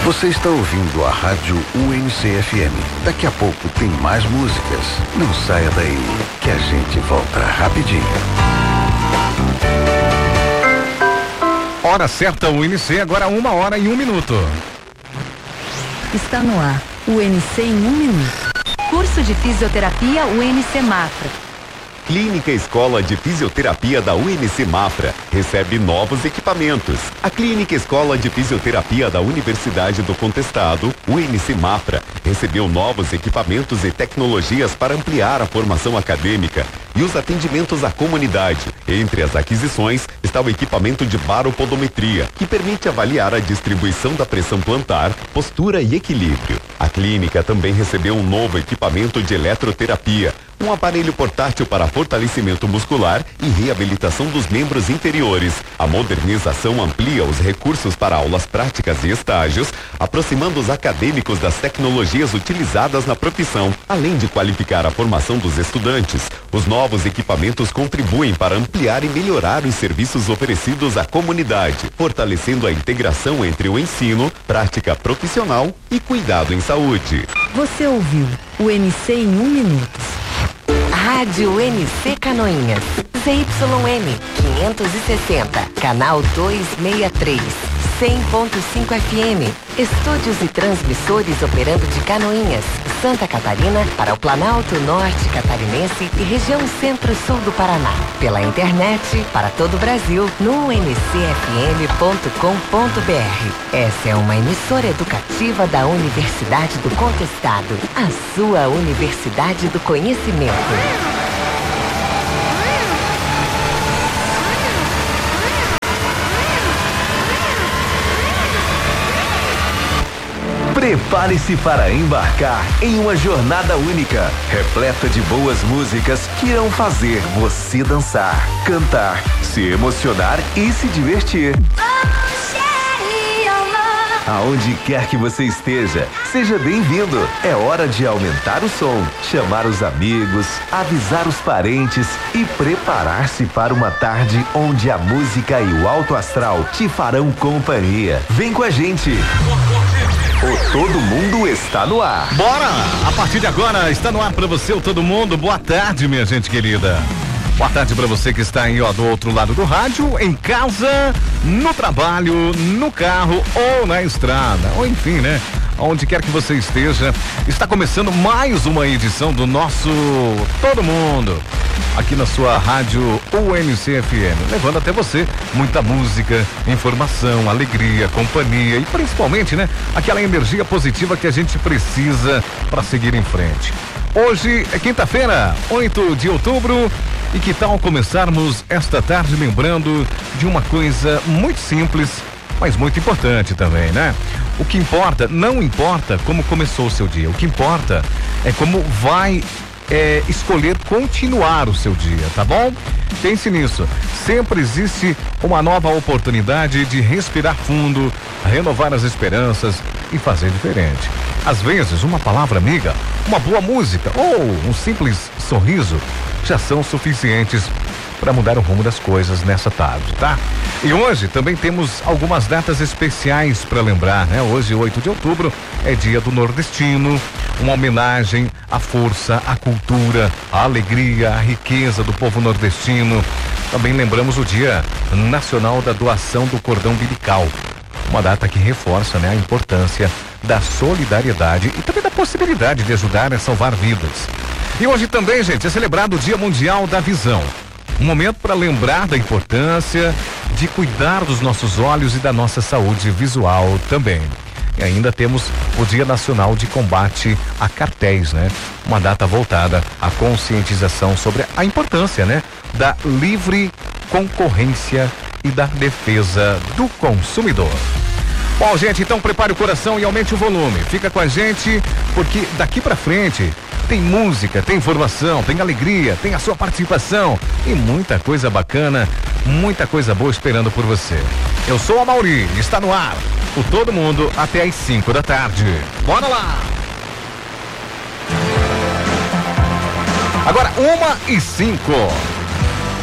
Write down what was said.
Você está ouvindo a Rádio UNC-FM. Daqui a pouco tem mais músicas. Não saia daí, que a gente volta rapidinho. Hora certa, UNC, agora 1h01. Está no ar, UNC em 1 minuto. Curso de Fisioterapia UNC Mafra. Clínica Escola de Fisioterapia da UNC Mafra recebe novos equipamentos. A Clínica Escola de Fisioterapia da Universidade do Contestado, UNC Mafra, recebeu novos equipamentos e tecnologias para ampliar a formação acadêmica e os atendimentos à comunidade. Entre as aquisições está o equipamento de baropodometria, que permite avaliar a distribuição da pressão plantar, postura e equilíbrio. A clínica também recebeu um novo equipamento de eletroterapia, um aparelho portátil para fortalecimento muscular e reabilitação dos membros inferiores. A modernização amplia os recursos para aulas práticas e estágios, aproximando os acadêmicos das tecnologias utilizadas na profissão, além de qualificar a formação dos estudantes. Os novos equipamentos contribuem para ampliar e melhorar os serviços oferecidos à comunidade, fortalecendo a integração entre o ensino, prática profissional e cuidado em saúde. Você ouviu o UNC em 1 minuto. Rádio UNC Canoinhas, ZYM 560, canal 263, 100.5 FM, estúdios e transmissores operando de Canoinhas, Santa Catarina para o Planalto Norte Catarinense e região Centro-Sul do Paraná. Pela internet para todo o Brasil no uncfm.com.br. Essa é uma emissora educativa da Universidade do Contestado, a sua Universidade do Conhecimento. Prepare-se para embarcar em uma jornada única, repleta de boas músicas que irão fazer você dançar, cantar, se emocionar e se divertir. Aonde quer que você esteja, seja bem-vindo. É hora de aumentar o som, chamar os amigos, avisar os parentes e preparar-se para uma tarde onde a música e o alto astral te farão companhia. Vem com a gente. O Todo Mundo está no ar. Bora! A partir de agora está no ar para você o Todo Mundo. Boa tarde, minha gente querida. Boa tarde para você que está aí, ó, do outro lado do rádio, em casa, no trabalho, no carro ou na estrada, ou enfim, né? Onde quer que você esteja, está começando mais uma edição do nosso Todo Mundo, aqui na sua rádio UNC-FM, levando até você muita música, informação, alegria, companhia e principalmente, né, aquela energia positiva que a gente precisa para seguir em frente. Hoje é quinta-feira, 8 de outubro, e que tal começarmos esta tarde lembrando de uma coisa muito simples, mas muito importante também, né? O que importa, não importa como começou o seu dia, o que importa é como vai escolher continuar o seu dia, tá bom? Pense nisso, sempre existe uma nova oportunidade de respirar fundo, renovar as esperanças e fazer diferente. Às vezes, uma palavra amiga, uma boa música ou um simples sorriso já são suficientes para mudar o rumo das coisas nessa tarde, tá? E hoje também temos algumas datas especiais para lembrar, né? Hoje, 8 de outubro, é dia do nordestino, uma homenagem à força, à cultura, à alegria, à riqueza do povo nordestino. Também lembramos o Dia Nacional da Doação do Cordão Umbilical, uma data que reforça, né, a importância da solidariedade e também da possibilidade de ajudar a salvar vidas. E hoje também, gente, é celebrado o Dia Mundial da Visão. Um momento para lembrar da importância de cuidar dos nossos olhos e da nossa saúde visual também. E ainda temos o Dia Nacional de Combate a Cartéis, né? Uma data voltada à conscientização sobre a importância, né, da livre concorrência e da defesa do consumidor. Bom, gente, então prepare o coração e aumente o volume. Fica com a gente, porque daqui pra frente tem música, tem informação, tem alegria, tem a sua participação e muita coisa bacana, muita coisa boa esperando por você. Eu sou a Mauri, está no ar o Todo Mundo até às 5 da tarde. Bora lá! Agora 1h05.